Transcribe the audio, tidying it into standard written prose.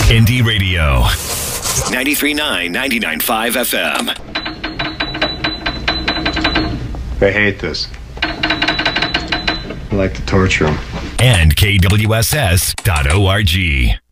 Indie Radio. 93.9, 99.5 FM. They hate this. I like to torture them. And KWSS.org.